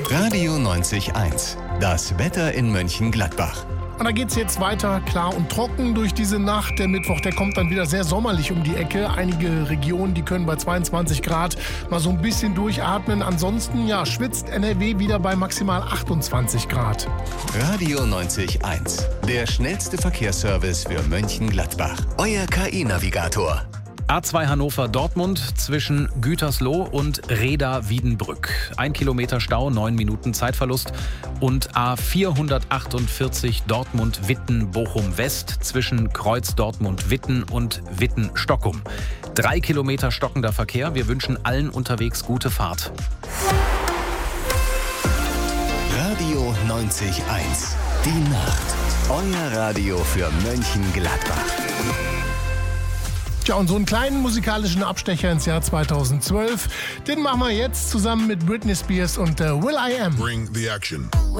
Radio 90.1. Das Wetter in Mönchengladbach. Und da geht's jetzt weiter klar und trocken durch diese Nacht. Der Mittwoch, der kommt dann wieder sehr sommerlich um die Ecke. Einige Regionen, die können bei 22 Grad mal so ein bisschen durchatmen. Ansonsten, schwitzt NRW wieder bei maximal 28 Grad. Radio 90.1. Der schnellste Verkehrsservice für Mönchengladbach. Euer KI-Navigator. A2 Hannover-Dortmund zwischen Gütersloh und Reda-Wiedenbrück. 1 Kilometer Stau, 9 Minuten Zeitverlust. Und A448 Dortmund-Witten-Bochum-West zwischen Kreuz Dortmund-Witten und Witten-Stockum. 3 Kilometer stockender Verkehr. Wir wünschen allen unterwegs gute Fahrt. Radio 90.1. Die Nacht. Euer Radio für Mönchengladbach. Tja, und so einen kleinen musikalischen Abstecher ins Jahr 2012, den machen wir jetzt zusammen mit Britney Spears und Will.i.am. Bring the action.